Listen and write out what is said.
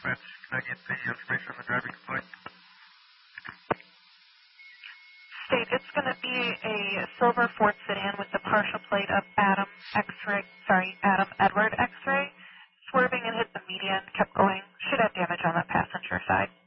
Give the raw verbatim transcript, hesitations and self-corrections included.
Dispatch, can I get the information on the driving complaint? State, it's going to be a silver Ford sedan with the partial plate of Adam X-ray, sorry, Adam Edward X-ray, swerving and hit the median, kept going. Should have damage on the passenger side.